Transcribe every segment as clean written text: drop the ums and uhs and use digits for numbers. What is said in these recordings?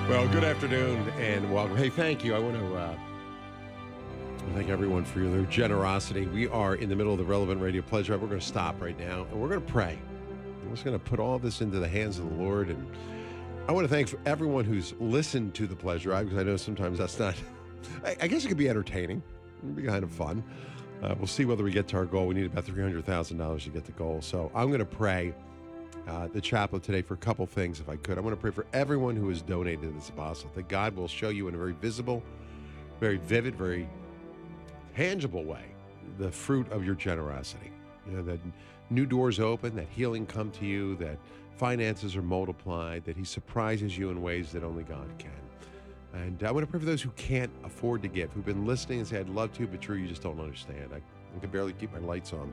Well, good afternoon and welcome. Hey, thank you. I want to thank everyone for their generosity. We are in the middle of the Relevant Radio Pledge Drive. We're going to stop right now and we're going to pray. We're just going to put all this into the hands of the Lord. And I want to thank everyone who's listened to the Pledge Drive, because I know sometimes that's not, I guess it could be entertaining. It would be kind of fun. We'll see whether we get to our goal. We need about $300,000 to get the goal. So I'm going to pray the chaplet today for a couple things, if I could. I want to pray for everyone who has donated to this apostle, that God will show you in a very visible, very vivid, very tangible way the fruit of your generosity. You know, that new doors open, that healing come to you, that finances are multiplied, that he surprises you in ways that only God can. And I want to pray for those who can't afford to give, who've been listening and say, I'd love to, but Drew, you just don't understand. I can barely keep my lights on.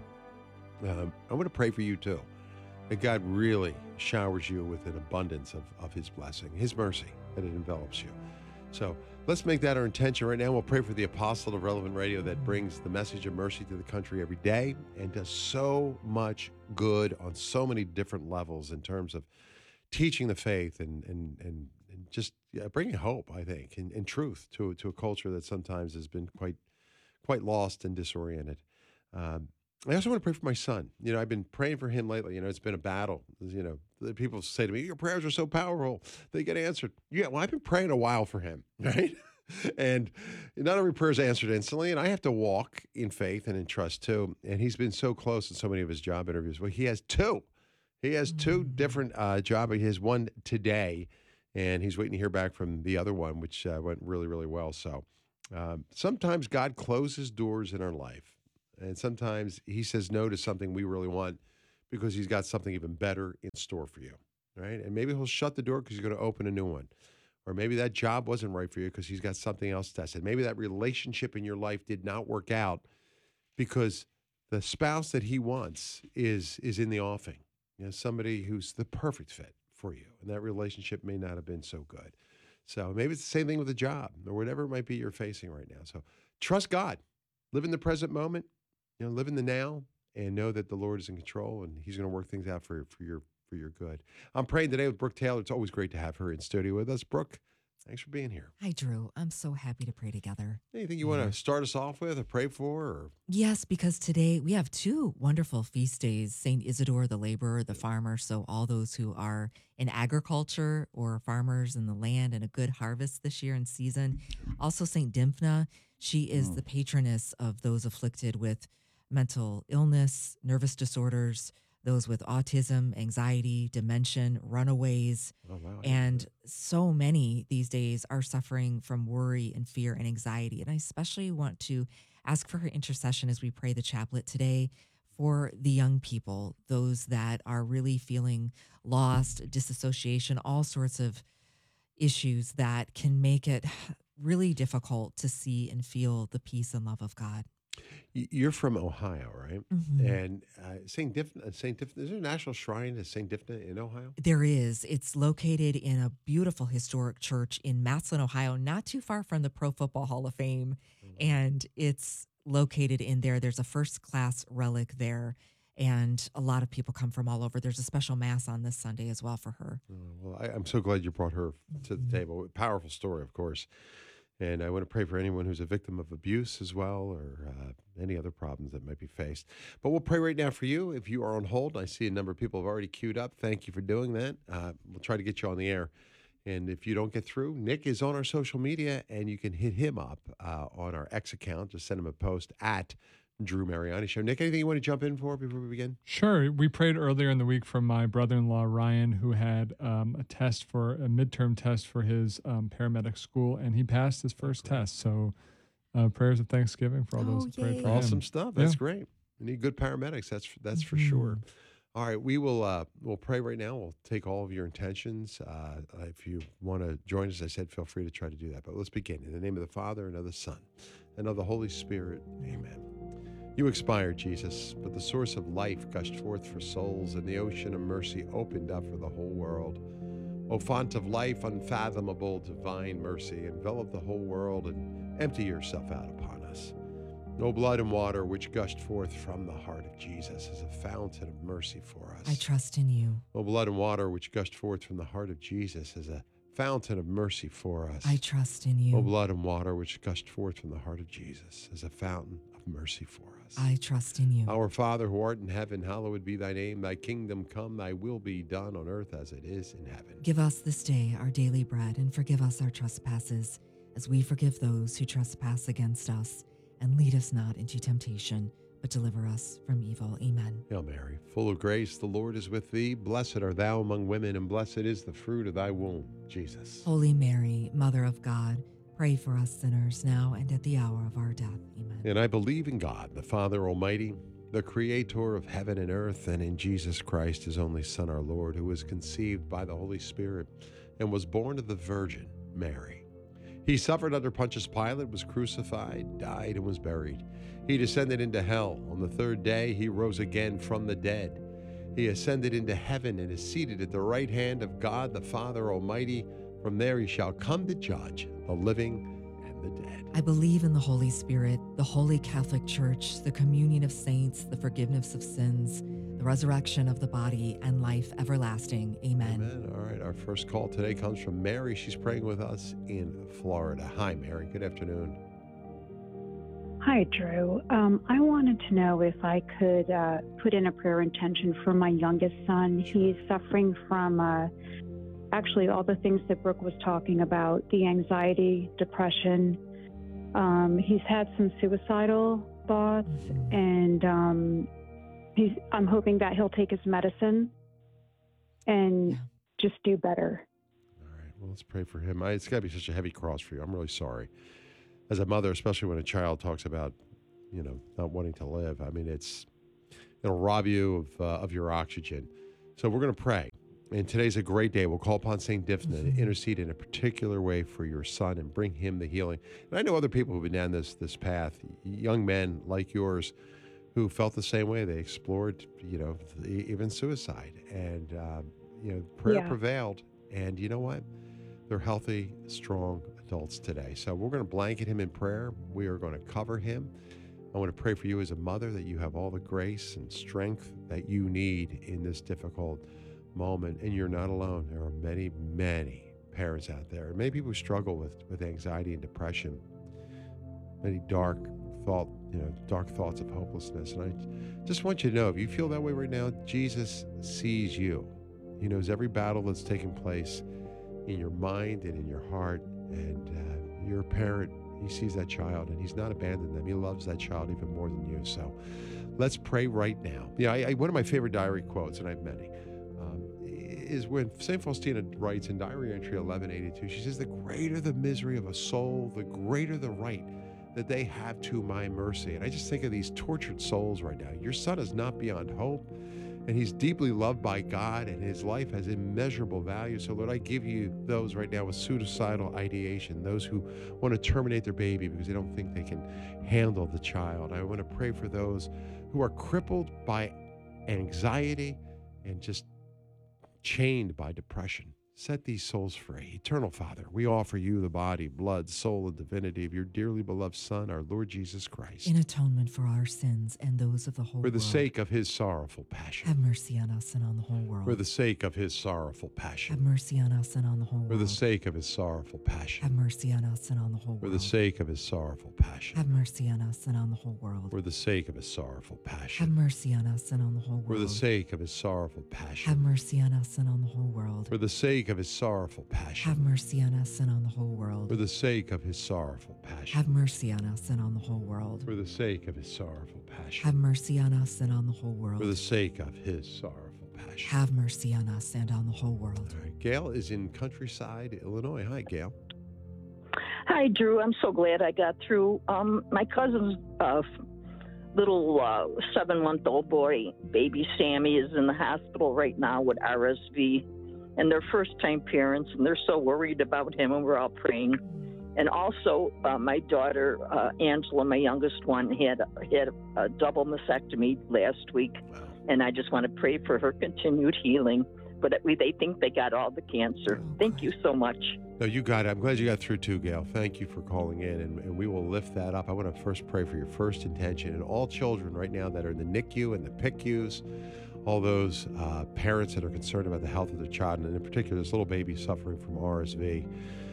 I want to pray for you too, that God really showers you with an abundance of his blessing, his mercy, that it envelops you. So let's make that our intention right now. We'll pray for the apostle of Relevant Radio that brings the message of mercy to the country every day and does so much good on so many different levels in terms of teaching the faith and just bringing hope, I think, and truth to a culture that sometimes has been quite lost and disoriented. I also want to pray for my son. You know, I've been praying for him lately. You know, it's been a battle. You know, the people say to me, your prayers are so powerful. They get answered. Yeah, well, I've been praying a while for him, right? And not every prayer is answered instantly. And I have to walk in faith and in trust too. And he's been so close in so many of his job interviews. Well, he has two. He has two different jobs. He has one today, and he's waiting to hear back from the other one, which went really, really well. So sometimes God closes doors in our life. And sometimes he says no to something we really want because he's got something even better in store for you, right? And maybe he'll shut the door because he's going to open a new one. Or maybe that job wasn't right for you because he's got something else tested. Maybe that relationship in your life did not work out because the spouse that he wants is in the offing. You know, somebody who's the perfect fit for you. And that relationship may not have been so good. So maybe it's the same thing with a job or whatever it might be you're facing right now. So trust God. Live in the present moment. You know, live in the now and know that the Lord is in control and he's going to work things out for your good. I'm praying today with Brooke Taylor. It's always great to have her in studio with us. Brooke, thanks for being here. Hi, Drew. I'm so happy to pray together. Anything you want to start us off with or pray for? Or? Yes, because today we have two wonderful feast days, St. Isidore, the laborer, the farmer. So all those who are in agriculture or farmers in the land and a good harvest this year in season. Also St. Dymphna, she is the patroness of those afflicted with mental illness, nervous disorders, those with autism, anxiety, dementia, runaways. Oh, wow. And so many these days are suffering from worry and fear and anxiety. And I especially want to ask for her intercession as we pray the chaplet today for the young people, those that are really feeling lost, disassociation, all sorts of issues that can make it really difficult to see and feel the peace and love of God. You're from Ohio, right? Mm-hmm. And St. Dymphna, is there a national shrine to St. Dymphna in Ohio? There is. It's located in a beautiful historic church in Matsland, Ohio, not too far from the Pro Football Hall of Fame. And it's located in there. There's a first-class relic there. And a lot of people come from all over. There's a special mass on this Sunday as well for her. Well, I'm so glad you brought her to the table. Powerful story, of course. And I want to pray for anyone who's a victim of abuse as well, or any other problems that might be faced. But we'll pray right now for you. If you are on hold, I see a number of people have already queued up. Thank you for doing that. We'll try to get you on the air. And if you don't get through, Nick is on our social media, and you can hit him up on our X account. Just send him a post at Drew Mariani Show. Nick, anything you want to jump in for before we begin? Sure. We prayed earlier in the week for my brother-in-law, Ryan, who had a midterm test for his paramedic school, and he passed his first test. So prayers of thanksgiving for all those who prayed for him. Awesome stuff. That's great. We need good paramedics. That's for sure. All right, we'll pray right now. We'll take all of your intentions. If you want to join us, as I said, feel free to try to do that. But let's begin. In the name of the Father, and of the Son, and of the Holy Spirit. Amen. You expired, Jesus, but the source of life gushed forth for souls, and the ocean of mercy opened up for the whole world. O font of life, unfathomable, divine mercy, envelop the whole world and empty yourself out upon us. O blood and water which gushed forth from the heart of Jesus as a fountain of mercy for us. I trust in you. O blood and water which gushed forth from the heart of Jesus as a fountain of mercy for us. I trust in O you. blood and water which gushed forth from the heart of Jesus as a fountain of mercy for us. I trust in you. Our Father who art in heaven, hallowed be thy name. Thy kingdom come, thy will be done on earth as it is in heaven. Give us this day our daily bread, and forgive us our trespasses, as we forgive those who trespass against us. And lead us not into temptation, but deliver us from evil. Amen. Hail Mary, full of grace, the Lord is with thee. Blessed art thou among women, and blessed is the fruit of thy womb, Jesus. Holy Mary, Mother of God, pray for us sinners now and at the hour of our death. Amen. And I believe in God, the Father Almighty, the creator of heaven and earth, and in Jesus Christ, his only Son, our Lord, who was conceived by the Holy Spirit and was born of the Virgin Mary. He suffered under Pontius Pilate, was crucified, died, and was buried. He descended into hell. On the third day, he rose again from the dead. He ascended into heaven and is seated at the right hand of God, the Father Almighty. From there he shall come to judge the living and the dead. I believe in the Holy Spirit, the Holy Catholic Church, the communion of saints, the forgiveness of sins, the resurrection of the body, and life everlasting. Amen. Amen. All right, our first call today comes from Mary. She's praying with us in Florida. Hi, Mary. Good afternoon. Hi, Drew. I wanted to know if I could put in a prayer intention for my youngest son. He's suffering from actually all the things that Brooke was talking about, the anxiety, depression. He's had some suicidal thoughts, and I'm hoping that he'll take his medicine and just do better. All right, well, let's pray for him. It's got to be such a heavy cross for you. I'm really sorry. As a mother, especially when a child talks about, not wanting to live, I mean, it'll rob you of your oxygen. So we're going to pray. And today's a great day. We'll call upon St. Diphnah to intercede in a particular way for your son and bring him the healing. And I know other people who've been down this path, young men like yours who felt the same way. They explored, even suicide. And, prayer prevailed. And you know what? They're healthy, strong adults today. So we're going to blanket him in prayer. We are going to cover him. I want to pray for you as a mother that you have all the grace and strength that you need in this difficult moment. And you're not alone. There are many, many parents out there, many people who struggle with anxiety and depression, many dark thoughts of hopelessness. And I just want you to know, if you feel that way right now, Jesus sees you. He knows every battle that's taking place in your mind and in your heart. And you're a parent. He sees that child, and he's not abandoned them. He loves that child even more than you. So let's pray right now. One of my favorite diary quotes, and I have many, is when St. Faustina writes in Diary Entry 1182, she says, "The greater the misery of a soul, the greater the right that they have to my mercy." And I just think of these tortured souls right now. Your son is not beyond hope, and he's deeply loved by God, and his life has immeasurable value. So, Lord, I give you those right now with suicidal ideation, those who want to terminate their baby because they don't think they can handle the child. I want to pray for those who are crippled by anxiety and just chained by depression. Set these souls free. Eternal Father, we offer you the body, blood, soul, and divinity of your dearly beloved Son, our Lord Jesus Christ. In atonement for our sins and those of the whole For the world. sake of his sorrowful passion. Have mercy on us and on the whole world. For the sake of his sorrowful passion. Have mercy on us and on the whole world. For the sake of his sorrowful passion. Have mercy on us and on the whole For world. the sake of his sorrowful passion. Have mercy on us and on the whole world. For the sake of his sorrowful Have passion. mercy on us and on the whole For world. the sake of his sorrowful passion. Have mercy on us and on the whole world. For the sake of his sorrowful Have passion. mercy on us and on the whole world. For the sake of his sorrowful passion. Have mercy on us and on the whole world. For the sake of his sorrowful passion. Have mercy on us and on the whole For the world. sake of his sorrowful passion. Have mercy on us and on the whole world. All right. Gail is in Countryside, Illinois. Hi, Gail. Hi, Drew. I'm so glad I got through. My cousin's little 7-month-old boy, baby Sammy, is in the hospital right now with RSV, and they're first-time parents, and they're so worried about him, and we're all praying. And also, my daughter, Angela, my youngest one, had a double mastectomy last week, Wow. and I just want to pray for her continued healing. But they think they got all the cancer. Oh, Thank you so much. No, you got it. I'm glad you got through too, Gail. Thank you for calling in, and we will lift that up. I want to first pray for your first intention and all children right now that are in the NICU and the PICUs, all those parents that are concerned about the health of their child, and in particular, this little baby suffering from RSV.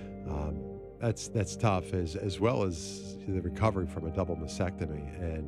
That's tough, as well as the recovery from a double mastectomy. And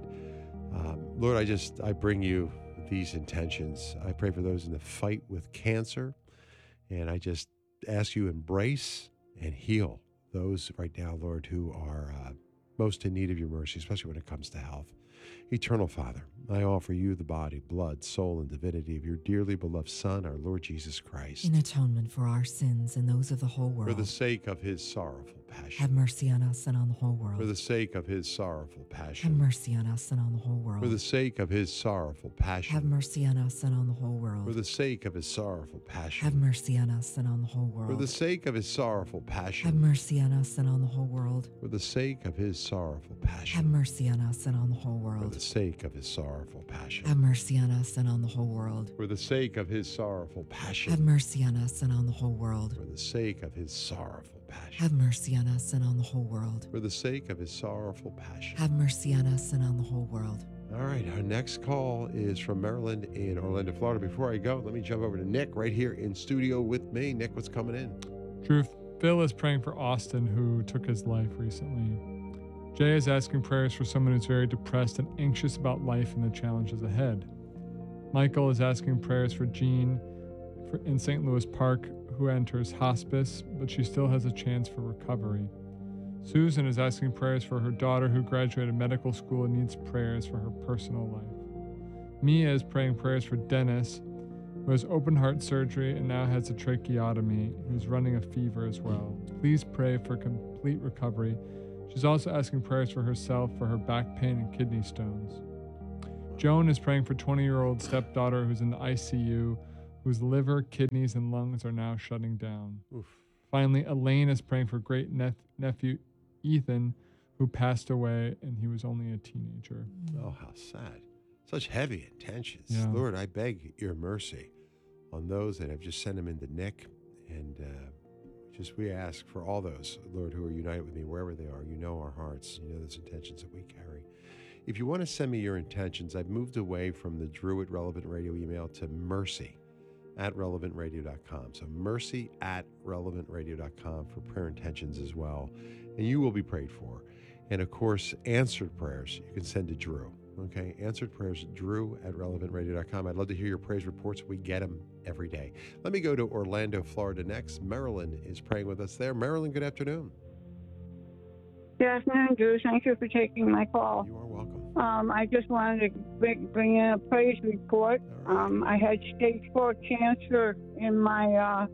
Lord, I bring you these intentions. I pray for those in the fight with cancer, and I just ask you embrace and heal those right now, Lord, who are most in need of your mercy, especially when it comes to health. Eternal Father, I offer you the body, blood, soul, and divinity of your dearly beloved Son, our Lord Jesus Christ, In atonement for our sins and those of the whole for the world, sake of his sorrowful have passion, mercy on us and on the whole for world. the sake of his sorrowful Have passion, mercy on us and on the whole for world. the sake of his sorrowful Have passion, mercy on us and on the whole for world. the sake of his sorrowful Have passion, mercy on us and on the whole for the world. sake of his sorrowful Have passion, mercy on us and on the whole world. for the sake of his sorrowful Have passion, mercy on us and on the whole for world. the sake of his sorrowful Have passion, mercy on us and on the whole world. for the sake of his sorrowful Have passion, mercy on us and on the whole world. for the sake of his sorrowful Have passion, mercy on us and on the whole world. for the sake of his sorrowful passion. Have mercy on us and on the whole world. All right, our next call is from Maryland in Orlando, Florida. Before I go, let me jump over to Nick right here in studio with me. Nick, what's coming in? Drew, Phil is praying for Austin, who took his life recently. Jay is asking prayers for someone who's very depressed and anxious about life and the challenges ahead. Michael is asking prayers for Jean in St. Louis Park, who enters hospice, but she still has a chance for recovery. Susan is asking prayers for her daughter, who graduated medical school and needs prayers for her personal life. Mia is praying prayers for Dennis, who has open heart surgery and now has a tracheotomy, who's running a fever as well. Please pray for complete recovery. She's also asking prayers for herself for her back pain and kidney stones. Joan is praying for 20-year-old stepdaughter who's in the ICU, whose liver, kidneys, and lungs are now shutting down. Oof. Finally, Elaine is praying for great nephew Ethan, who passed away, and he was only a teenager. Oh, how sad. Such heavy intentions. Yeah. Lord, I beg your mercy on those that have just sent them into Nick. And we ask for all those, Lord, who are united with me wherever they are. You know our hearts. You know those intentions that we carry. If you want to send me your intentions, I've moved away from the Drew at Relevant Radio email to mercy@relevantradio.com. So mercy@relevantradio.com for prayer intentions as well. And you will be prayed for. And of course, answered prayers you can send to Drew. Okay, answered prayers, Drew@relevantradio.com. I'd love to hear your praise reports. We get them every day. Let me go to Orlando, Florida next. Marilyn is praying with us there. Marilyn, good afternoon. Good afternoon, Drew. Thank you for taking my call. You are welcome. I just wanted to bring in a praise report. All right. I had stage 4 cancer in my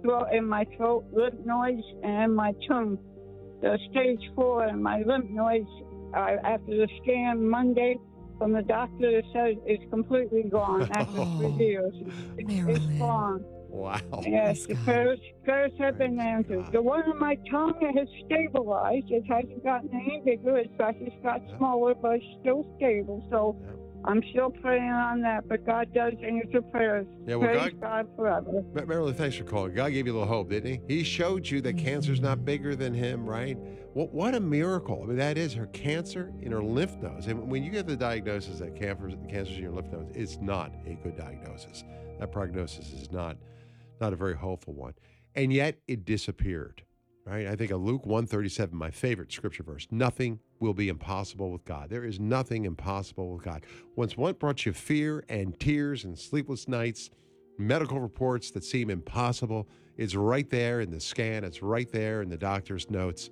throat, lymph nodes, and my tongue. The stage 4 and my lymph nodes, after the scan Monday from the doctor, it says it's completely gone after 3 years. It's Marilyn. gone. Wow. Yes, the Praise prayers have been Praise answered. God. The one on my tongue has stabilized. It hasn't gotten any bigger. It's just got Yeah. smaller, but it's still stable. So Yeah. I'm still praying on that. But God does answer prayers. Yeah, well, Praise God forever. Marilyn, thanks for calling. God gave you a little hope, didn't he? He showed you that cancer's not bigger than him, right? What a miracle. I mean, that is her cancer in her lymph nodes. And when you get the diagnosis that cancer's in your lymph nodes, it's not a good diagnosis. That prognosis is not a very hopeful one. And yet it disappeared, right? I think of Luke 1:37, my favorite scripture verse. Nothing will be impossible with God. There is nothing impossible with God. Once one brought you fear and tears and sleepless nights, medical reports that seem impossible, it's right there in the scan. It's right there in the doctor's notes.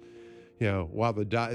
While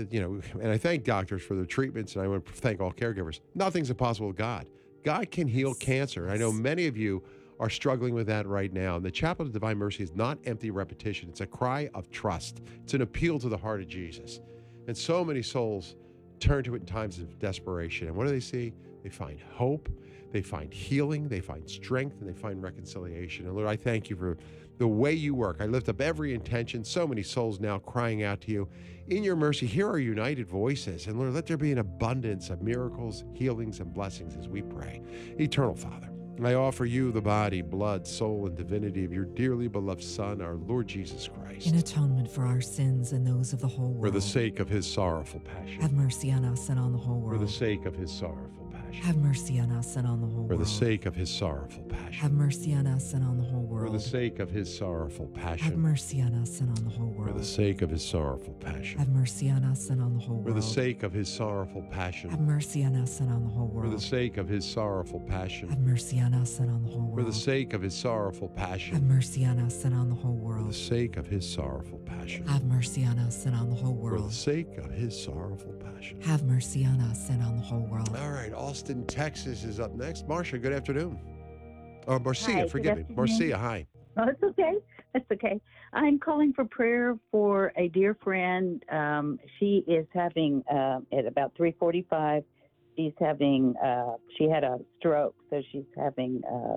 and I thank doctors for their treatments, and I want to thank all caregivers. Nothing's impossible with God. God can heal cancer. I know many of you are struggling with that right now. And the Chapel of Divine Mercy is not empty repetition. It's a cry of trust. It's an appeal to the heart of Jesus. And so many souls turn to it in times of desperation. And what do they see? They find hope, they find healing, they find strength, and they find reconciliation. And Lord, I thank you for the way you work. I lift up every intention. So many souls now crying out to you. In your mercy, hear our united voices. And Lord, let there be an abundance of miracles, healings, and blessings as we pray. Eternal Father, I offer you the body, blood, soul, and divinity of your dearly beloved Son, our Lord Jesus Christ, In atonement for our sins and those of the whole world. for the sake of his sorrowful passion. Have mercy on us and on the whole For world. the sake of his sorrowful passion. passion. Have mercy on us and on the whole For world. the sake of his sorrowful passion. Have mercy on us and on the whole For world. the sake of his sorrowful Have passion. mercy on us and on the whole For world. the sake of his sorrowful passion. Have mercy on us and on the whole For world. the sake of his sorrowful Have passion. mercy on us and on the whole For the world. sake of his sorrowful Have passion. mercy on us and on the whole For world. the sake of his sorrowful Have passion. mercy on us and on the whole For the world. sake of his sorrowful passion. Have mercy on us and on the whole For the world. sake of his sorrowful passion. Have mercy on us and on the whole world. All right, Austin, Texas is up next. Marcia, good afternoon. Oh, Marcia, Hi, forgive me. good Marcia, hi. Oh, it's okay. It's okay. I'm calling for prayer for a dear friend. She is having at about 3:45. She's having. She had a stroke, so she's having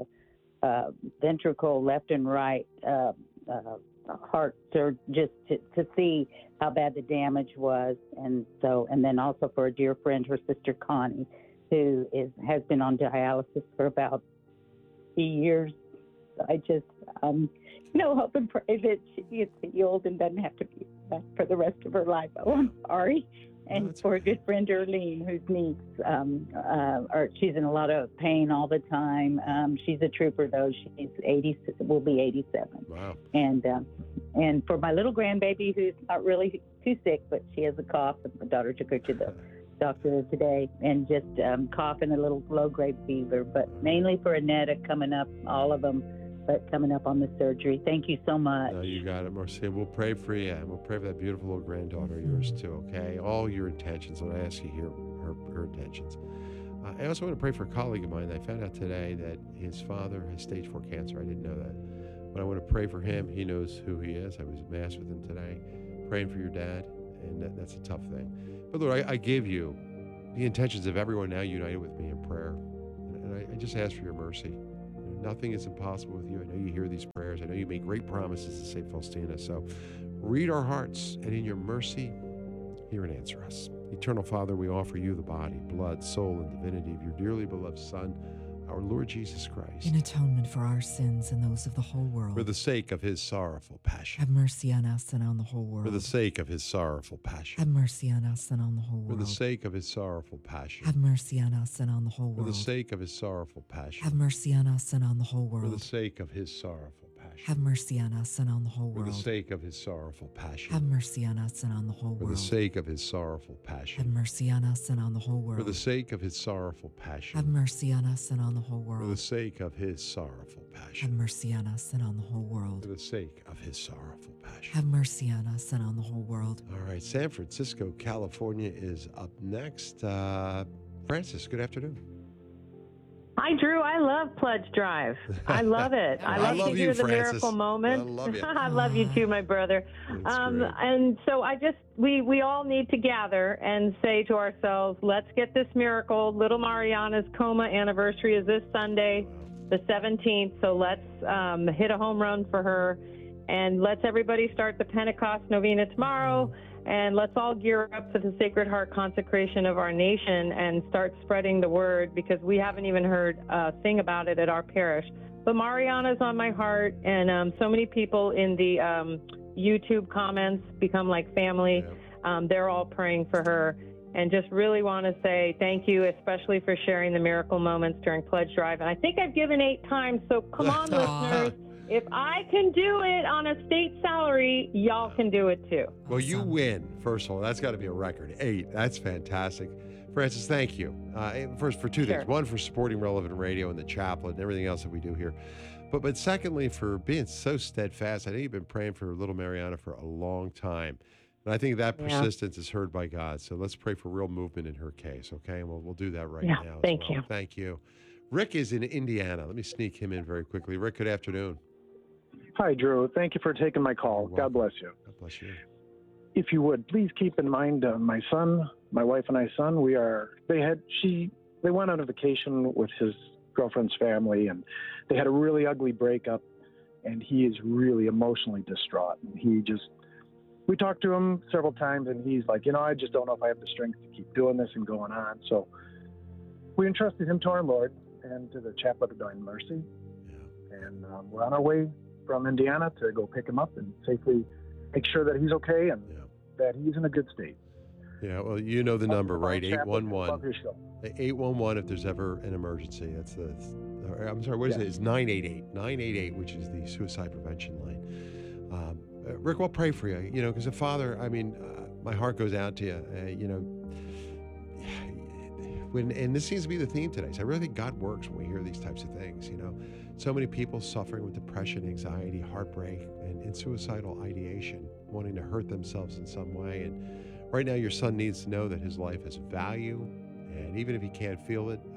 ventricle left and right heart surgery just to see how bad the damage was, and then also for a dear friend, her sister Connie, who has been on dialysis for about 3 years. I just, hope and pray that she gets healed and doesn't have to be back for the rest of her life. Oh, I'm sorry. And that's for a good friend, Erlene, whose knees, she's in a lot of pain all the time. She's a trooper, though. She's 80, will be 87. Wow. And for my little grandbaby, who's not really too sick, but she has a cough. And my daughter took her to the doctor today, and just cough and a little low-grade fever. But mainly for Annetta coming up, all of them, but coming up on the surgery. Thank you so much. No, you got it, Marcia. We'll pray for you, and we'll pray for that beautiful little granddaughter of yours, too, okay? All your intentions. When I ask you here, her intentions. I also want to pray for a colleague of mine. I found out today that his father has stage 4 cancer. I didn't know that. But I want to pray for him. He knows who he is. I was at Mass with him today, praying for your dad, and that's a tough thing. But Lord, I give you the intentions of everyone now united with me in prayer. And I just ask for your mercy. Nothing is impossible with you. I know you hear these prayers. I know you make great promises to St. Faustina. So read our hearts, and in your mercy, hear and answer us. Eternal Father, we offer you the body, blood, soul, and divinity of your dearly beloved Son, our Lord Jesus Christ, In atonement for our sins and those of the whole world. for the sake of his sorrowful passion. Have mercy on us and on the whole For world. the sake of his sorrowful passion. Have mercy on us and on the whole For world. the sake of his sorrowful passion. Have mercy on us and on the whole For world. the sake of his sorrowful passion. Have mercy on us and on the whole For the world. sake of his sorrowful passion. Have mercy on us and on the whole For the world. sake of his sorrowful passion. Have mercy on us and on the whole For the world. sake of his sorrowful Have passion. mercy on us and on the whole For the world. sake of his sorrowful passion. Have mercy on us and on the whole For the world. sake of his sorrowful Have passion. mercy on us and on the whole For world. the sake of his sorrowful passion. Have mercy on us and on the whole world. All right, San Francisco, California is up next. Francis, good afternoon. Hi, Drew. I love Pledge Drive. I love it. I I love love to you, hear the Francis. miracle moment. I love you. I love you too, my brother. That's great. And so we all need to gather and say to ourselves, let's get this miracle. Little Mariana's coma anniversary is this Sunday, the 17th. So let's hit a home run for her, and let's everybody start the Pentecost novena tomorrow. And let's all gear up for the Sacred Heart consecration of our nation and start spreading the word, because we haven't even heard a thing about it at our parish. But Mariana's on my heart, and so many people in the YouTube comments become like family. They're all praying for her. And just really want to say thank you, especially for sharing the miracle moments during Pledge Drive. And I think I've given 8 times, so come on, listeners. If I can do it on a state salary, y'all can do it too. Well, you Awesome. win, first of all. That's got to be a record. 8. That's fantastic. Francis, thank you. First, for 2 Sure. things. One, for supporting Relevant Radio and the chaplain and everything else that we do here. But secondly, for being so steadfast. I know you've been praying for little Mariana for a long time. And I think that Yeah. persistence is heard by God. So let's pray for real movement in her case, okay? And we'll do that right Yeah, now. thank as well. you. Thank you. Rick is in Indiana. Let me sneak him in very quickly. Rick, good afternoon. Hi, Drew. Thank you for taking my call. You're God welcome. bless you. God bless you. If you would, please keep in mind my son, my wife and I son, they went on a vacation with his girlfriend's family, and they had a really ugly breakup, and he is really emotionally distraught. And we talked to him several times, and he's like, I just don't know if I have the strength to keep doing this and going on. So we entrusted him to our Lord and to the Chaplet of Divine Mercy. Yeah. And we're on our way from Indiana to go pick him up and safely make sure that he's okay and Yeah. that he's in a good state. Yeah, well, you know the number, right? Chaplain, love 811. your show. 811 if there's ever an emergency. I'm sorry, what is Yeah. it? It's 988. 988, which is the suicide prevention line. Rick, we'll pray for you, because a father, my heart goes out to you, and this seems to be the theme today. So I really think God works when we hear these types of things, So many people suffering with depression, anxiety, heartbreak, and suicidal ideation, wanting to hurt themselves in some way. And right now, your son needs to know that his life has value. And even if he can't feel it,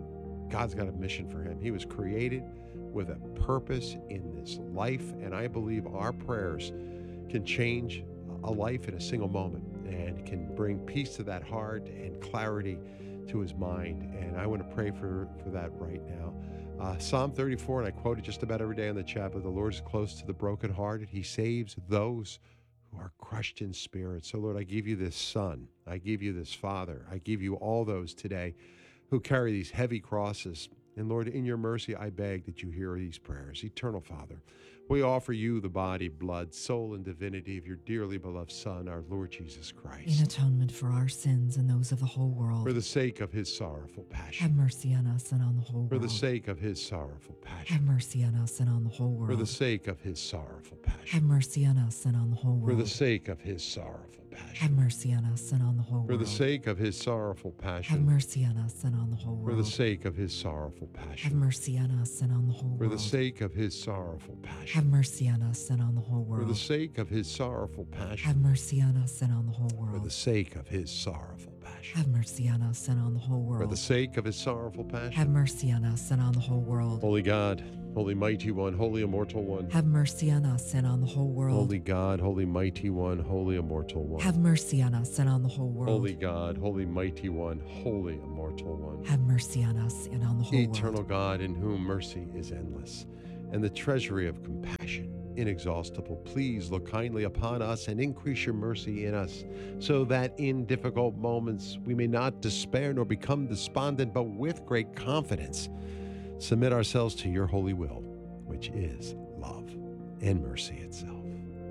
God's got a mission for him. He was created with a purpose in this life. And I believe our prayers can change a life in a single moment and can bring peace to that heart and clarity to his mind. And I want to pray for that right now. Psalm 34, and I quote it just about every day in the chat, but the Lord is close to the brokenhearted. He saves those who are crushed in spirit. So, Lord, I give you this son. I give you this father. I give you all those today who carry these heavy crosses. And, Lord, in your mercy, I beg that you hear these prayers. Eternal Father, we offer you the body, blood, soul, and divinity of your dearly beloved Son, our Lord Jesus Christ. In atonement for our sins and those of the whole world. For the sake of his sorrowful passion. Have mercy on us and on the whole world. For the sake of his sorrowful passion. Have mercy on us and on the whole world. For the sake of his sorrowful passion. Have mercy on us and on the whole world. For the sake of his sorrowful passion. Have mercy on us and on the whole world. For the sake of his sorrowful passion. Have mercy on us and on the whole world. For the sake of his sorrowful passion. Have mercy on us and on the whole world. For the sake of his sorrowful passion. Have mercy on us and on the whole world. For the sake of his sorrowful passion. Have mercy on us and on the whole world. For the sake of his sorrowful passion. Have mercy on us and on the whole world. For the sake of his sorrowful passion. Have mercy on us and on the whole world. Holy God, holy mighty one, holy immortal one. Have mercy on us and on the whole world. Holy God, holy mighty one, holy immortal one. Have mercy on us and on the whole world. Holy God, holy mighty one, holy immortal one. Have mercy on us and on the whole world. Eternal God, in whom mercy is endless, and the treasury of compassion inexhaustible. Please look kindly upon us and increase your mercy in us, so that in difficult moments we may not despair nor become despondent, but with great confidence submit ourselves to your holy will, which is love and mercy itself.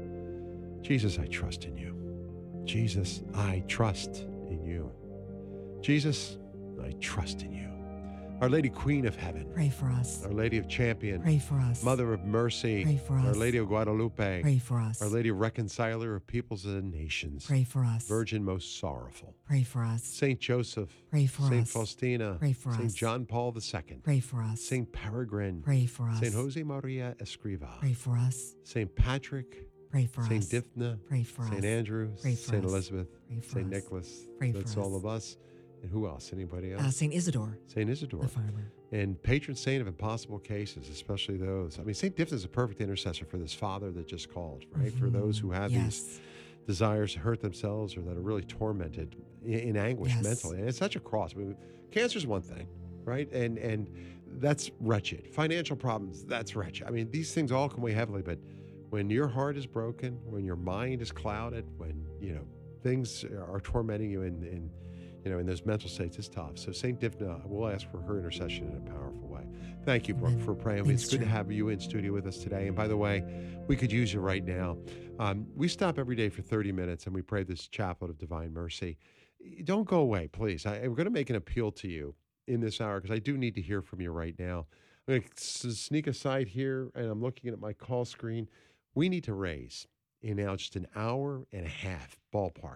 Jesus, I trust in you. Jesus, I trust in you. Jesus, I trust in you. Our Lady Queen of Heaven. Pray for us. Our Lady of Champion. Pray for us. Mother of Mercy. Pray for us. Our Lady of Guadalupe. Pray for us. Our Lady Reconciler of Peoples and Nations. Pray for us. Virgin most sorrowful. Pray for us. Saint Joseph. Pray for Saint us. Faustina. Pray for Saint us. John Paul II. Pray for us. Saint Peregrine. Pray for us. Saint Jose Maria Escriva. Pray for us. Saint Patrick. Pray for Saint us. Dipna. Pray for us. Saint Andrew. Pray for Saint us. Elizabeth. Pray for Saint us. Nicholas. Pray That's for all us. of us. And who else? Anybody else? Saint Isidore, Saint Isidore. the farmer. And patron saint of impossible cases, especially those. I mean, St. Dipna is a perfect intercessor for this father that just called, right? For those who have these Yes. desires to hurt themselves or that are really tormented in anguish Yes. mentally. And it's such a cross. I mean, cancer's one thing, right? And that's wretched. Financial problems, that's wretched. I mean, these things all can weigh heavily, but when your heart is broken, when your mind is clouded, when, things are tormenting you in those mental states, it's tough. So St. Dipna, we'll ask for her intercession in a powerful way. Thank you, Brooke, Amen. for praying. Thanks, It's good to Drew. have you in studio with us today. And by the way, we could use you right now. We stop every day for 30 minutes and we pray this chaplet of divine mercy. Don't go away, please. We're going to make an appeal to you in this hour because I do need to hear from you right now. I'm going to sneak aside here and I'm looking at my call screen. We need to raise in now just an hour and a half, ballpark,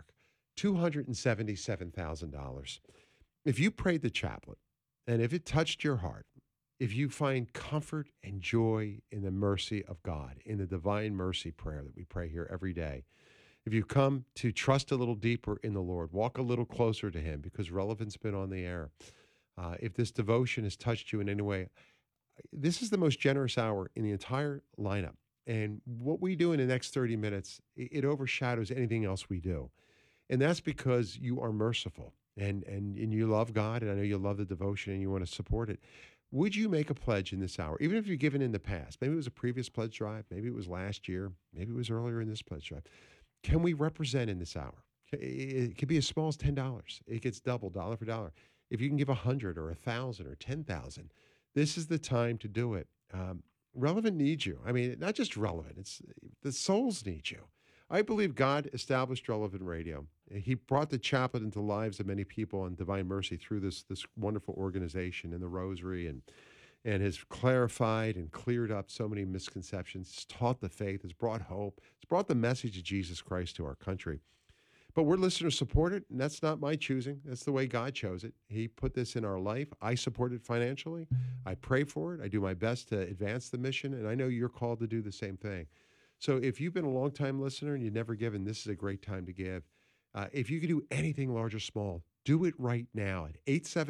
$277,000. If you prayed the chaplet and if it touched your heart, if you find comfort and joy in the mercy of God, in the divine mercy prayer that we pray here every day, if you come to trust a little deeper in the Lord, walk a little closer to him because Relevant's been on the air. If this devotion has touched you in any way, this is the most generous hour in the entire lineup. And what we do in the next 30 minutes, it overshadows anything else we do. And that's because you are merciful and you love God, and I know you love the devotion and you want to support it. Would you make a pledge in this hour, even if you've given in the past? Maybe it was a previous pledge drive. Maybe it was last year. Maybe it was earlier in this pledge drive. Can we represent in this hour? It could be as small as $10. It gets double, dollar for dollar. If you can give 100 or 1,000 or 10,000, this is the time to do it. Relevant needs you. I mean, not just Relevant. It's the souls need you. I believe God established Relevant Radio He brought the chaplet into the lives of many people on Divine Mercy through this wonderful organization and the Rosary, and has clarified and cleared up so many misconceptions. It's taught the faith, has brought hope, it's brought the message of Jesus Christ to our country. But we're listener supported, and that's not my choosing. That's the way God chose it. He put this in our life. I support it financially. I pray for it. I do my best to advance the mission, and I know you're called to do the same thing. So if you've been a long-time listener and you've never given, this is a great time to give. If you can do anything large or small, do it right now at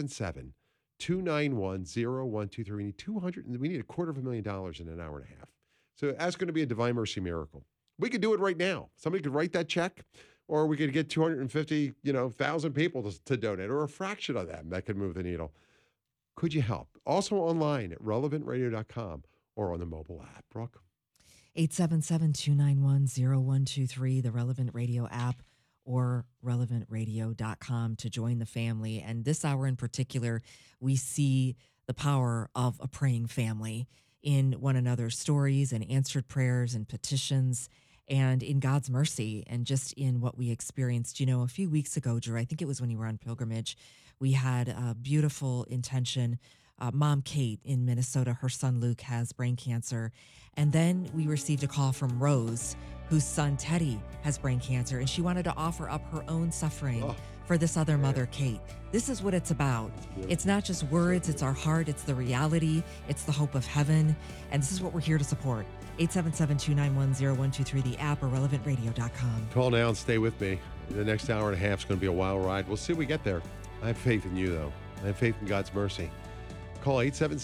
877-291-0123. We need $250,000 in an hour and a half. So that's going to be a Divine Mercy miracle. We could do it right now. Somebody could write that check, or we could get 250,000 people to donate, or a fraction of them that could move the needle. Could you help? Also online at relevantradio.com or on the mobile app. Brooke? 877-291-0123, the Relevant Radio app, or relevantradio.com to join the family. And this hour in particular, we see the power of a praying family in one another's stories and answered prayers and petitions, and in God's mercy, and just in what we experienced. You know, a few weeks ago, Drew, I think it was when you were on pilgrimage, we had a beautiful intention. Mom Kate in Minnesota, her son Luke has brain cancer. And then we received a call from Rose, whose son Teddy has brain cancer, and she wanted to offer up her own suffering for this other mother, Kate. This is what it's about. It's not just words, it's our heart, it's the reality, it's the hope of heaven, and this is what we're here to support. 877-291-0123, the app, or relevantradio.com. Call now and stay with me. The next hour and a half is going to be a wild ride. We'll see if we get there. I have faith in you, though. I have faith in God's mercy. Call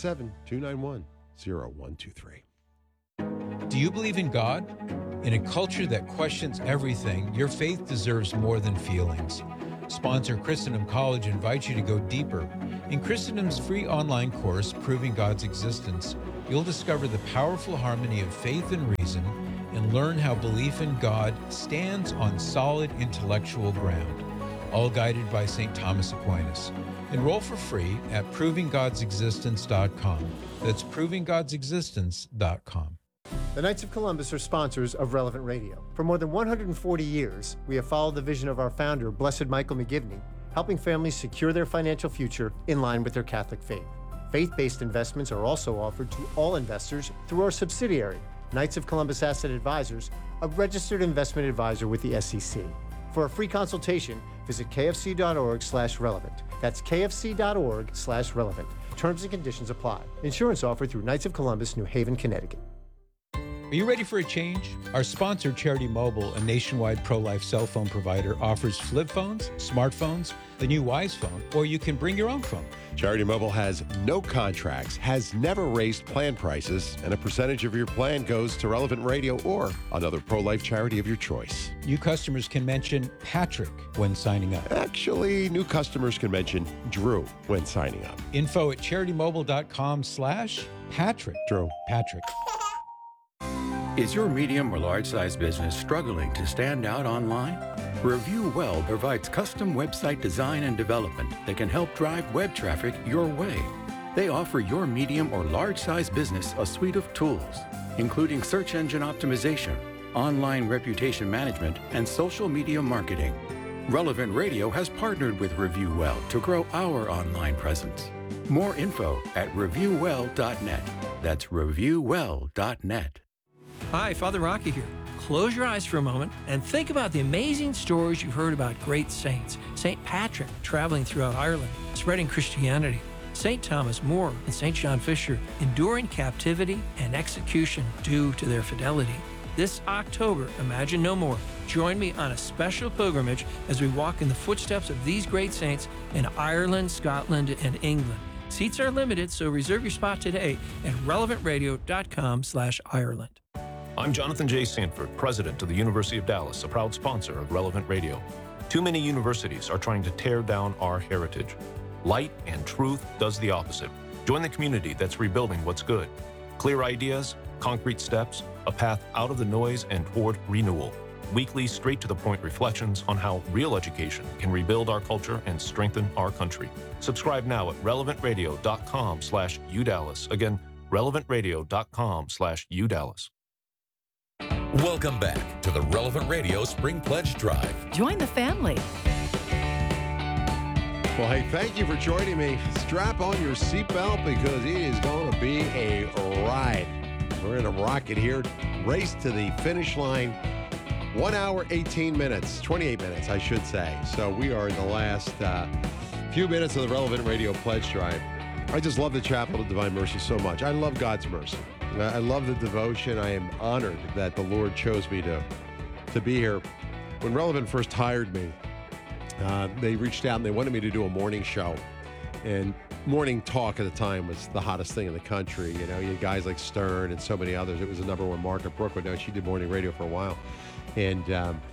877-291-0123. Do you believe in God? In a culture that questions everything, your faith deserves more than feelings. Sponsor Christendom College invites you to go deeper. In Christendom's free online course, Proving God's Existence, you'll discover the powerful harmony of faith and reason and learn how belief in God stands on solid intellectual ground, all guided by St. Thomas Aquinas. Enroll for free at provinggodsexistence.com. That's provinggodsexistence.com. The Knights of Columbus are sponsors of Relevant Radio. For more than 140 years, we have followed the vision of our founder, Blessed Michael McGivney, helping families secure their financial future in line with their Catholic faith. Faith-based investments are also offered to all investors through our subsidiary, Knights of Columbus Asset Advisors, a registered investment advisor with the SEC. For a free consultation, visit kfc.org/relevant. That's kfc.org/relevant. Terms and conditions apply. Insurance offered through Knights of Columbus, New Haven, Connecticut. Are you ready for a change? Our sponsor, Charity Mobile, a nationwide pro-life cell phone provider, offers flip phones, smartphones, the new Wise phone, or you can bring your own phone. Charity Mobile has no contracts, has never raised plan prices, and a percentage of your plan goes to Relevant Radio or another pro-life charity of your choice. New customers can mention Patrick when signing up. Actually, new customers can mention Drew when signing up. Info at CharityMobile.com/Patrick. Drew. Patrick. Is your medium or large-size business struggling to stand out online? Review Well provides custom website design and development that can help drive web traffic your way. They offer your medium or large-size business a suite of tools, including search engine optimization, online reputation management, and social media marketing. Relevant Radio has partnered with Review Well to grow our online presence. More info at reviewwell.net. That's reviewwell.net. Hi, Father Rocky here. Close your eyes for a moment and think about the amazing stories you've heard about great saints. St. Patrick traveling throughout Ireland, spreading Christianity. St. Thomas More and St. John Fisher enduring captivity and execution due to their fidelity. This October, Imagine No More. Join me on a special pilgrimage as we walk in the footsteps of these great saints in Ireland, Scotland, and England. Seats are limited, so reserve your spot today at relevantradio.com/Ireland. I'm Jonathan J. Sanford, president of the University of Dallas, a proud sponsor of Relevant Radio. Too many universities are trying to tear down our heritage. Light and truth does the opposite. Join the community that's rebuilding what's good. Clear ideas, concrete steps, a path out of the noise and toward renewal. Weekly, straight-to-the-point reflections on how real education can rebuild our culture and strengthen our country. Subscribe now at relevantradio.com/UDallas. Again, relevantradio.com/UDallas. Welcome back to the Relevant Radio Spring Pledge Drive. Join the family. Well, hey, thank you for joining me. Strap on your seatbelt because it is going to be a ride. We're going to rock it here. Race to the finish line. 1 hour, 18 minutes, 28 minutes, I should say. So we are in the last few minutes of the Relevant Radio Pledge Drive. I just love the Chapel of Divine Mercy so much. I love God's mercy. I love the devotion. I am honored that the Lord chose me to be here. When Relevant first hired me, they reached out and they wanted me to do a morning show. And morning talk at the time was the hottest thing in the country. You know, you had guys like Stern and so many others. It was the number one market. Brooke would know she did morning radio for a while. And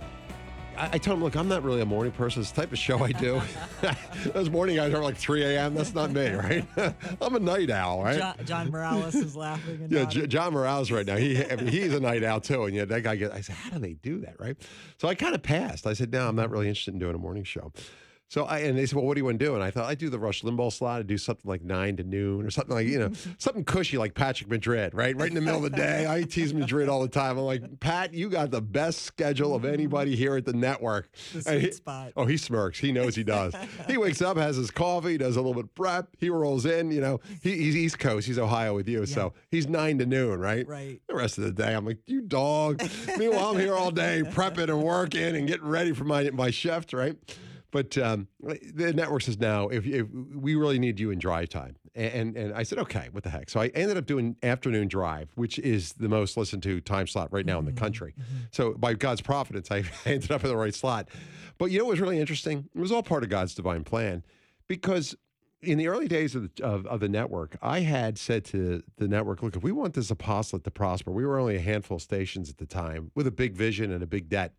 I told him, look, I'm not really a morning person. It's the type of show I do. Those morning guys are like 3 a.m. That's not me, right? I'm a night owl, right? John Morales is laughing. And yeah, John Morales right now. He's a night owl too. And yeah, that guy I said, how do they do that, right? So I kind of passed. I said, no, I'm not really interested in doing a morning show. So and they said, well, what do you want to do? And I thought, I do the Rush Limbaugh slot. I do something like 9 to noon or something like, something cushy like Patrick Madrid, right? Right in the middle of the day. I tease Madrid all the time. I'm like, Pat, you got the best schedule of anybody here at the network. The sweet spot. Oh, he smirks. He knows he does. He wakes up, has his coffee, does a little bit of prep. He rolls in, he's East Coast. He's Ohio with you. Yeah. So he's 9 to noon, right? Right. The rest of the day, I'm like, you dog. Meanwhile, I'm here all day prepping and working and getting ready for my shift, right? But the network says now, if we really need you in drive time. And I said, okay, what the heck? So I ended up doing afternoon drive, which is the most listened to time slot right now in the country. So by God's providence, I ended up in the right slot. But you know what was really interesting? It was all part of God's divine plan, because in the early days of the network, I had said to the network, look, if we want this apostolate to prosper, we were only a handful of stations at the time with a big vision and a big debt.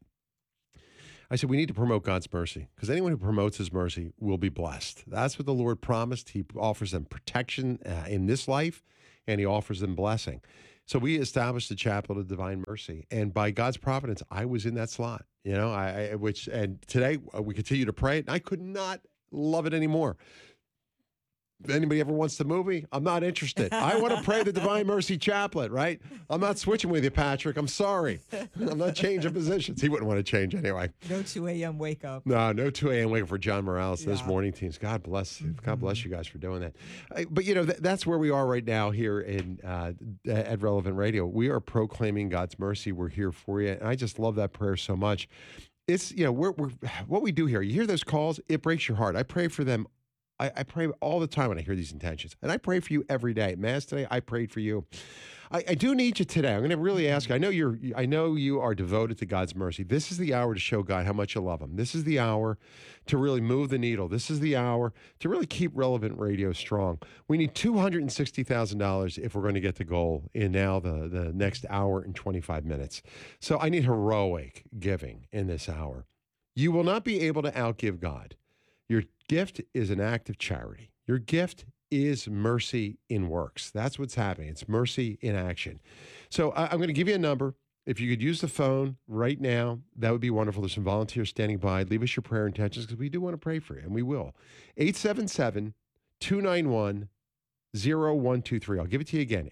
I said, we need to promote God's mercy, because anyone who promotes his mercy will be blessed. That's what the Lord promised. He offers them protection in this life, and he offers them blessing. So we established the Chapel of Divine Mercy, and by God's providence, I was in that slot, and today we continue to pray it, and I could not love it anymore. If anybody ever wants to move me, I'm not interested. I want to pray the Divine Mercy Chaplet, right? I'm not switching with you, Patrick. I'm sorry. I'm not changing positions. He wouldn't want to change anyway. No 2 a.m. wake up. No 2 a.m. wake up for John Morales. Those morning teams. God bless. God bless you guys for doing that. But that's where we are right now here at Relevant Radio. We are proclaiming God's mercy. We're here for you, and I just love that prayer so much. It's we're what we do here. You hear those calls, it breaks your heart. I pray for them. I pray all the time when I hear these intentions. And I pray for you every day. Mass today, I prayed for you. I do need you today. I'm going to really ask you. I know you are devoted to God's mercy. This is the hour to show God how much you love him. This is the hour to really move the needle. This is the hour to really keep Relevant Radio strong. We need $260,000 if we're going to get the goal in now the next hour and 25 minutes. So I need heroic giving in this hour. You will not be able to outgive God. Your gift is an act of charity. Your gift is mercy in works. That's what's happening. It's mercy in action. So I'm going to give you a number. If you could use the phone right now, that would be wonderful. There's some volunteers standing by. Leave us your prayer intentions, because we do want to pray for you, and we will. 877-291-0123. I'll give it to you again.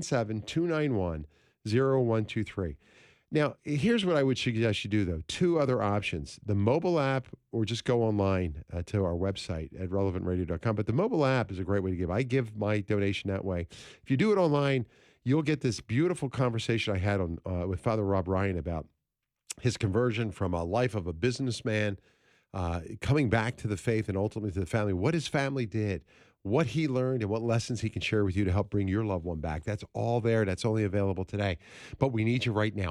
877-291-0123. Now, here's what I would suggest you do, though. 2 other options. The mobile app, or just go online to our website at relevantradio.com. But the mobile app is a great way to give. I give my donation that way. If you do it online, you'll get this beautiful conversation I had with Father Rob Ryan about his conversion from a life of a businessman, coming back to the faith and ultimately to the family, what his family did, what he learned, and what lessons he can share with you to help bring your loved one back. That's all there. That's only available today. But we need you right now.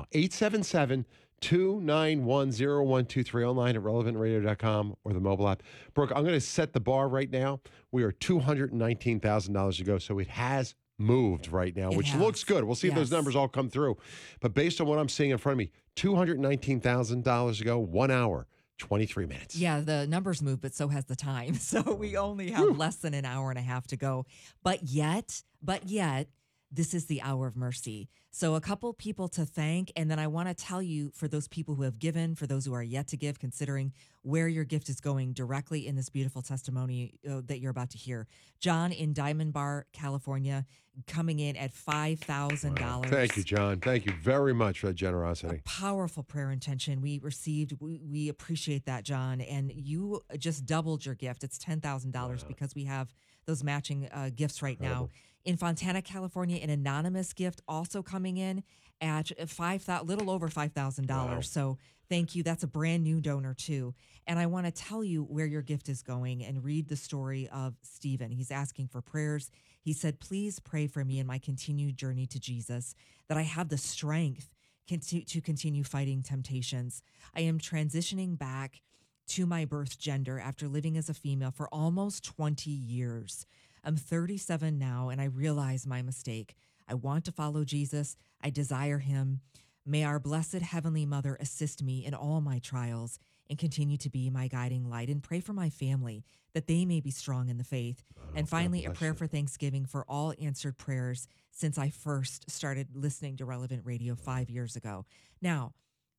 877-291-0123 online at relevantradio.com or the mobile app. Brooke, I'm going to set the bar right now. We are $219,000 to go. So it has moved right now, which looks good. We'll see if those numbers all come through. But based on what I'm seeing in front of me, $219,000 to go, 1 hour. 23 minutes. Yeah, the numbers move, but so has the time. So we only have less than an hour and a half to go. But yet, this is the hour of mercy. So a couple people to thank, and then I want to tell you, for those people who have given, for those who are yet to give, considering where your gift is going directly in this beautiful testimony that you're about to hear. John in Diamond Bar, California, coming in at $5,000. Wow. Thank you, John. Thank you very much for that generosity. A powerful prayer intention we received. We appreciate that, John. And you just doubled your gift. It's $10,000 because we have those matching gifts right now. In Fontana, California, an anonymous gift also coming in at little over $5,000. Wow. So thank you. That's a brand new donor too. And I want to tell you where your gift is going and read the story of Stephen. He's asking for prayers. He said, please pray for me in my continued journey to Jesus, that I have the strength to continue fighting temptations. I am transitioning back to my birth gender after living as a female for almost 20 years. I'm 37 now, and I realize my mistake. I want to follow Jesus. I desire him. May our blessed Heavenly Mother assist me in all my trials and continue to be my guiding light, and pray for my family that they may be strong in the faith. And finally, a prayer for Thanksgiving for all answered prayers since I first started listening to Relevant Radio 5 years ago. Now,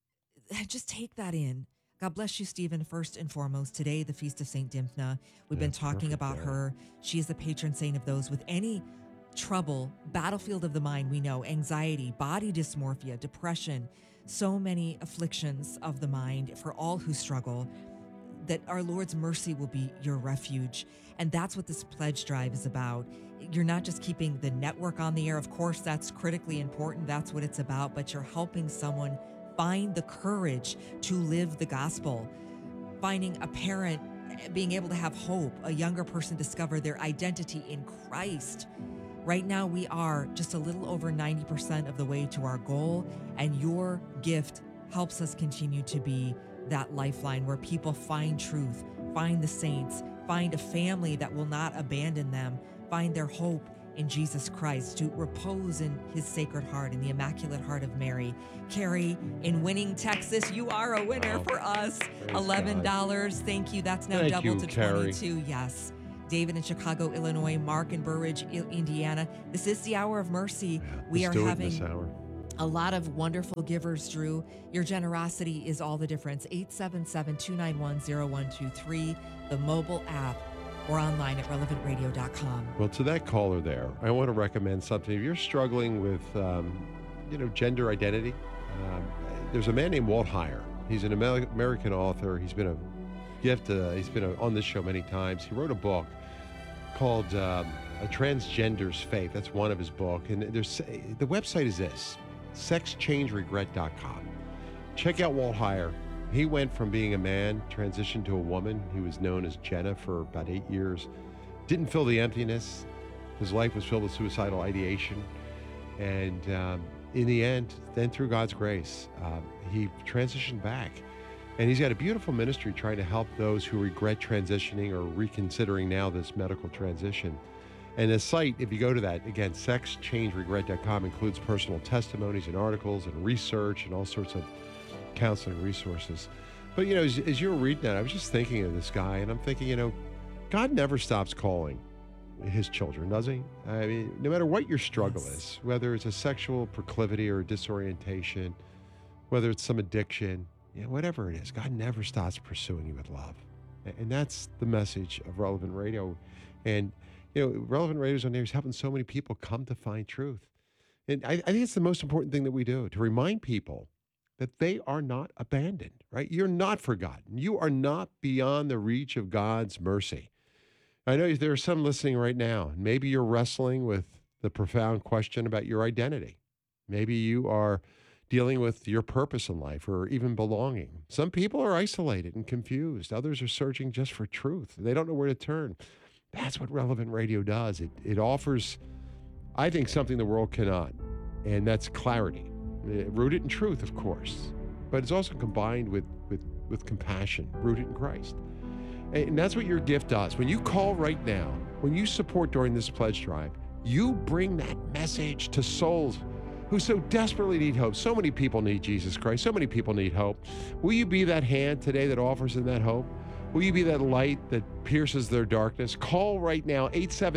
just take that in. God bless you, Stephen, first and foremost. Today, the Feast of St. Dymphna. We've been talking about her. She is the patron saint of those with any trouble, battlefield of the mind, we know, anxiety, body dysmorphia, depression, so many afflictions of the mind for all who struggle, that our Lord's mercy will be your refuge. And that's what this pledge drive is about. You're not just keeping the network on the air. Of course, that's critically important. That's what it's about. But you're helping someone find the courage to live the gospel, finding a parent being able to have hope, a younger person discover their identity in Christ. Right now, we are just a little over 90% of the way to our goal, and your gift helps us continue to be that lifeline where people find truth, find the saints, find a family that will not abandon them, find their hope in Jesus Christ, to repose in his sacred heart, in the Immaculate Heart of Mary. Carrie in Winning, Texas, you are a winner for us. $11. Thank you. That's now doubled to Carrie. 22. Yes. David in Chicago, Illinois. Mark in Burridge, Indiana. This is the hour of mercy. We are having a lot of wonderful givers, Drew. Your generosity is all the difference. 877-291-0123, the mobile app, or online at relevantradio.com. Well, to that caller there, I want to recommend something. If you're struggling with, gender identity, there's a man named Walt Heyer. He's an American author. He's been a gift. He's been on this show many times. He wrote a book called A Transgender's Faith. That's one of his books. And the website is this, sexchangeregret.com. Check out Walt Heyer. He went from being a man, transitioned to a woman. He was known as Jenna for about 8 years. Didn't fill the emptiness. His life was filled with suicidal ideation. And in the end, then through God's grace, he transitioned back. And he's got a beautiful ministry trying to help those who regret transitioning or reconsidering now this medical transition. And the site, if you go to that, again, sexchangeregret.com, includes personal testimonies and articles and research and all sorts of counseling resources. But, as you were reading that, I was just thinking of this guy, and I'm thinking, God never stops calling his children, does he? I mean, no matter what your struggle is, whether it's a sexual proclivity or disorientation, whether it's some addiction, whatever it is, God never stops pursuing you with love. And that's the message of Relevant Radio. And, Relevant Radio is on there. He's helping so many people come to find truth. And I think it's the most important thing that we do, to remind people that they are not abandoned, right? You're not forgotten. You are not beyond the reach of God's mercy. I know there are some listening right now, and maybe you're wrestling with the profound question about your identity. Maybe you are dealing with your purpose in life or even belonging. Some people are isolated and confused. Others are searching just for truth. They don't know where to turn. That's what Relevant Radio does. It offers, I think, something the world cannot, and that's clarity. Rooted in truth, of course, but it's also combined with compassion, rooted in Christ. And that's what your gift does. When you call right now, when you support during this pledge drive, you bring that message to souls who so desperately need hope. So many people need Jesus Christ. So many people need hope. Will you be that hand today that offers them that hope? Will you be that light that pierces their darkness? Call right now,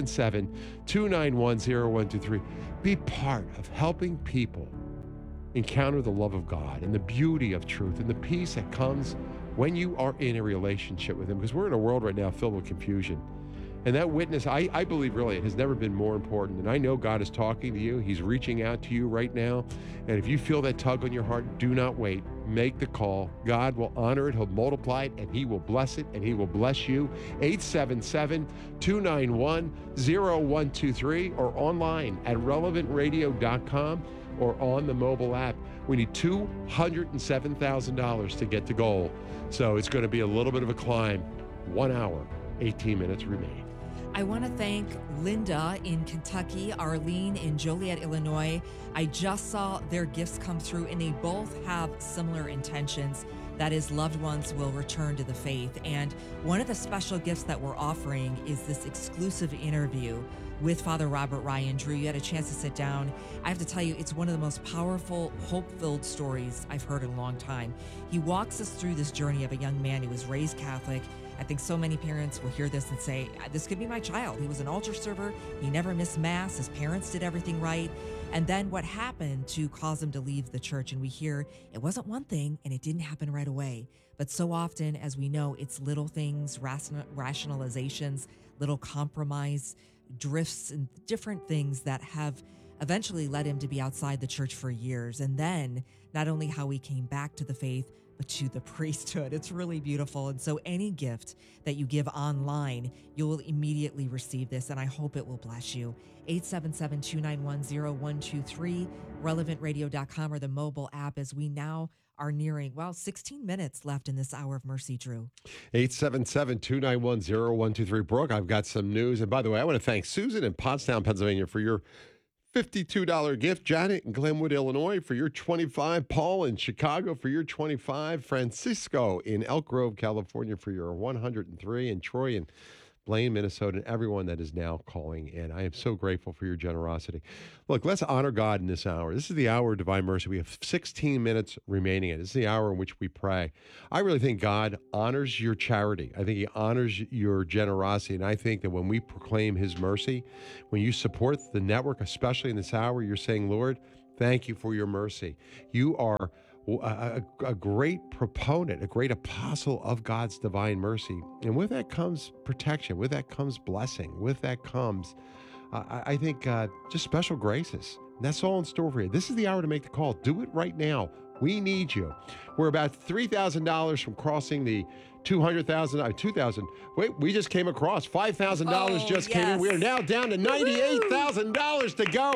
877-291-0123. Be part of helping people encounter the love of God and the beauty of truth and the peace that comes when you are in a relationship with Him. Because we're in a world right now filled with confusion. And that witness, I believe really it has never been more important. And I know God is talking to you. He's reaching out to you right now. And if you feel that tug on your heart, do not wait. Make the call. God will honor it. He'll multiply it, and He will bless it, and He will bless you. 877-291-0123 or online at relevantradio.com or on the mobile app. We need $207,000 to get to goal. So it's going to be a little bit of a climb. 1 hour, 18 minutes remain. I want to thank Linda in Kentucky, Arlene in Joliet, Illinois. I just saw their gifts come through, and they both have similar intentions. That is, loved ones will return to the faith. And one of the special gifts that we're offering is this exclusive interview with Father Robert Ryan. Drew, you had a chance to sit down. I have to tell you, it's one of the most powerful, hope-filled stories I've heard in a long time. He walks us through this journey of a young man who was raised Catholic. I think so many parents will hear this and say, this could be my child. He was an altar server. He never missed Mass. His parents did everything right. And then what happened to cause him to leave the church? And we hear it wasn't one thing and it didn't happen right away. But so often, as we know, it's little things, rationalizations, little compromise, drifts, and different things that have eventually led him to be outside the church for years. And then not only how he came back to the faith, but to the priesthood. It's really beautiful. And so any gift that you give online, you will immediately receive this, and I hope it will bless you. 877-291-0123, relevantradio.com or the mobile app, as we now are nearing, 16 minutes left in this hour of mercy, Drew. 877-291-0123. Brooke, I've got some news. And by the way, I want to thank Susan in Pottstown, Pennsylvania for your $52 gift. Janet in Glenwood, Illinois for your $25. Paul in Chicago for your $25. Francisco in Elk Grove, California for your $103. And Troy in Blaine, Minnesota, and everyone that is now calling in. I am so grateful for your generosity. Look, let's honor God in this hour. This is the hour of divine mercy. We have 16 minutes remaining. This is the hour in which we pray. I really think God honors your charity. I think He honors your generosity. And I think that when we proclaim His mercy, when you support the network, especially in this hour, you're saying, Lord, thank you for your mercy. You are a great proponent, a great apostle of God's divine mercy. And with that comes protection. With that comes blessing. With that comes, I think, just special graces. And that's all in store for you. This is the hour to make the call. Do it right now. We need you. We're about $3,000 from crossing the $200,000. Wait, we just came across $5,000 just came in. We are now down to $98,000 to go.